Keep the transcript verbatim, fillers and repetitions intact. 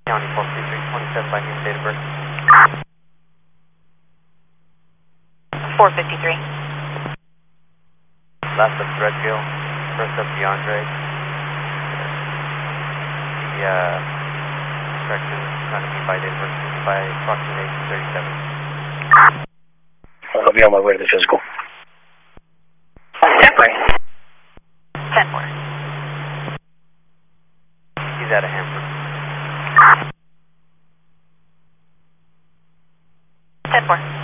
County four three three twenty-seven by name, date of birth. four fifty-three. Last up Threadgill, first up DeAndre. The uh, correction is going to be by date of birth, by approximately eight thirty-seven. I'll be on my way to the physical. Separate. ten four. He's out of Hanford. ten four.